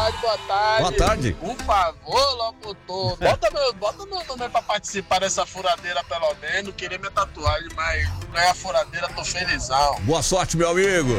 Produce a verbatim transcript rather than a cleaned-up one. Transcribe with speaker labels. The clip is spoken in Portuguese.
Speaker 1: tarde, boa tarde.
Speaker 2: Boa tarde.
Speaker 1: Por favor, locutor, bota meu, bota meu nome pra participar dessa furadeira pelo menos. Queria minha tatuagem, mas não é a furadeira, tô felizão.
Speaker 2: Boa sorte, meu amigo.